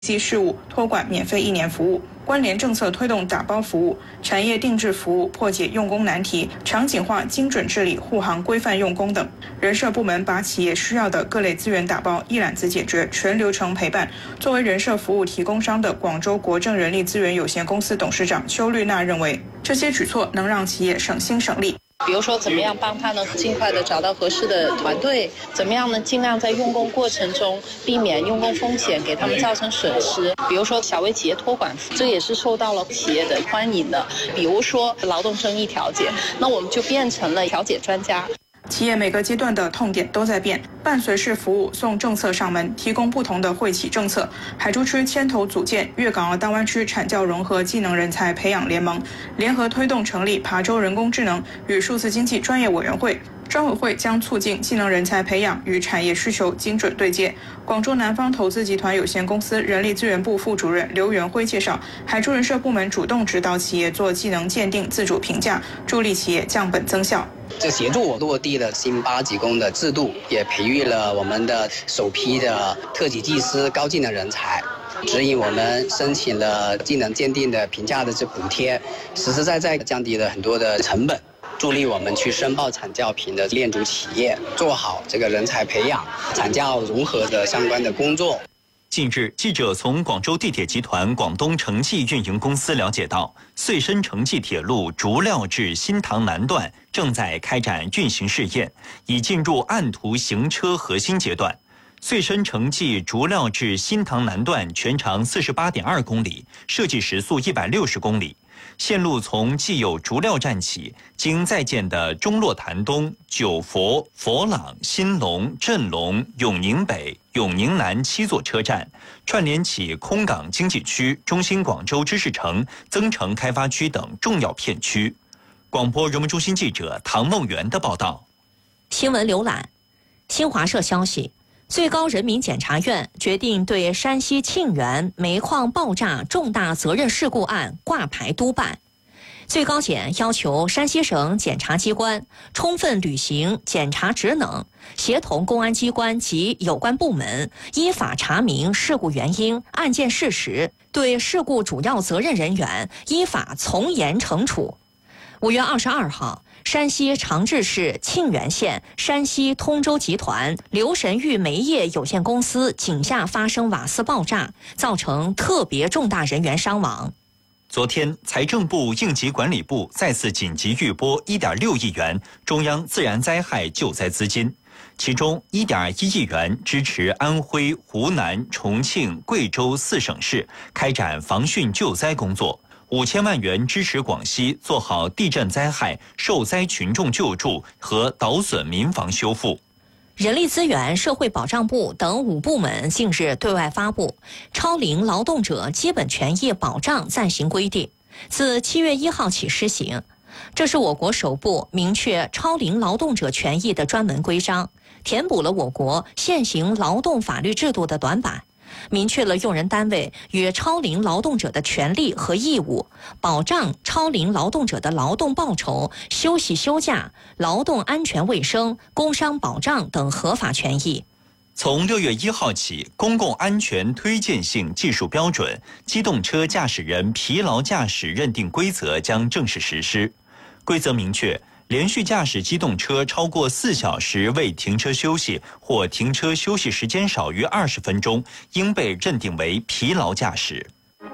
系事务托管免费1年服务，关联政策推动打包服务，产业定制服务破解用工难题，场景化精准治理护航规范用工等。人社部门把企业需要的各类资源打包，一揽子解决，全流程陪伴。作为人社服务提供商的广州国政人力资源有限公司董事长邱绿娜认为，这些举措能让企业省心省力。 比如说怎么样帮他呢尽快的找到合适的团队，怎么样呢尽量在用工过程中避免用工风险给他们造成损失。比如说小微企业托管，这也是受到了企业的欢迎的。比如说劳动争议调解，那我们就变成了调解专家。 企业每个阶段的痛点都在变，伴随式服务送政策上门，提供不同的惠企政策。海珠区牵头组建粤港澳大湾区产教融合技能人才培养联盟，联合推动成立琶洲人工智能与数字经济专业委员会。专委会将促进技能人才培养与产业需求精准对接。广州南方投资集团有限公司人力资源部副主任刘元辉介绍，海珠人社部门主动指导企业做技能鉴定、自主评价，助力企业降本增效。 这协助我落地了新8级工的制度，也培育了我们的首批的特级技师高技能人才，指引我们申请了技能鉴定的评价的这补贴，实实在在降低了很多的成本，助力我们去申报产教评的链主企业做好这个人才培养、产教融合的相关的工作。 近日，记者从广州地铁集团广东城际运营公司了解到，穗深城际铁路竹料至新塘南段正在开展运行试验，已进入按图行车核心阶段。穗深城际竹料至新塘南段全长48.2公里，设计时速160公里。线路从既有竹料站起，经在建的中洛潭东、九佛、佛朗、新隆、镇隆、永宁北、永宁南7座车站，串联起空港经济区、中心广州知识城、增城开发区等重要片区。广播人文中心记者唐梦圆的报道。 新闻浏览，新华社消息。最高人民检察院决定对山西沁源煤矿爆炸重大责任事故案挂牌督办。最高检要求山西省检察机关充分履行检察职能，协同公安机关及有关部门依法查明事故原因、案件事实，对事故主要责任人员依法从严惩处。5月22号，山西长治市沁源县山西通州集团刘神玉煤业有限公司井下发生瓦斯爆炸，造成特别重大人员伤亡。 昨天，财政部应急管理部再次紧急预拨1.6亿元中央自然灾害救灾资金，其中1.1亿元支持安徽、湖南、重庆、贵州4省市开展防汛救灾工作，5000万元支持广西做好地震灾害受灾群众救助和导损民房修复。 人力资源社会保障部等5部门近日对外发布超龄劳动者基本权益保障暂行规定，自7月1号起施行。这是我国首部明确超龄劳动者权益的专门规章，填补了我国现行劳动法律制度的短板，明确了用人单位与超龄劳动者的权利和义务，保障超龄劳动者的劳动报酬、休息休假、劳动安全卫生、工伤保障等合法权益。 从6月1号起，公共安全推荐性技术标准、机动车驾驶人疲劳驾驶认定规则将正式实施。规则明确，连续驾驶机动车超过4小时未停车休息，或停车休息时间少于20分钟，应被认定为疲劳驾驶。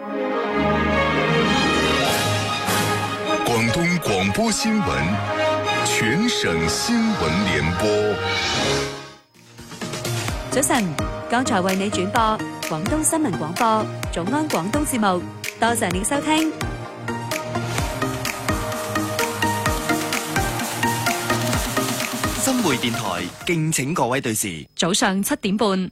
广东广播新闻，全省新闻聯播。 早晨，剛才為你轉播廣東新聞廣播早安廣東節目，多謝你收聽。 新會電台敬請各位對視。 早上7點半，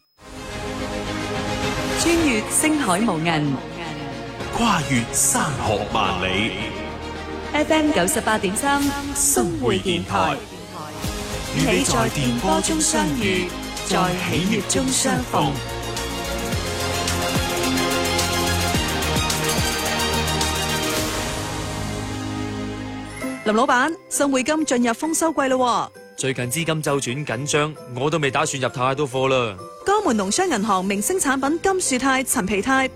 穿越星海無垠， 跨越山河萬里。 FM 98.3新會電台，與你在電波中相遇，在喜悅中相逢。 林老闆，新會金進入豐收季咯， 最近資金周轉緊張，我都未打算入太多貨啦。 江門農商銀行明星產品金樹肽、陳皮肽